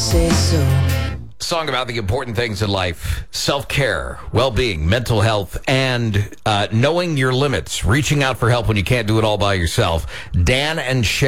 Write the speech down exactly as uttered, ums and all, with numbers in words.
say so. Song about the important things in life: self-care, well-being, mental health, and uh, knowing your limits, reaching out for help when you can't do it all by yourself. Dan and Shay.